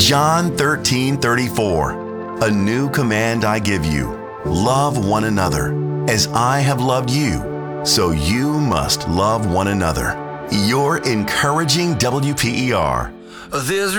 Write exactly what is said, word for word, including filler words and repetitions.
John thirteen thirty-four, a new command I give you, love one another. As I have loved you, so you must love one another. Your encouraging W P E R. There's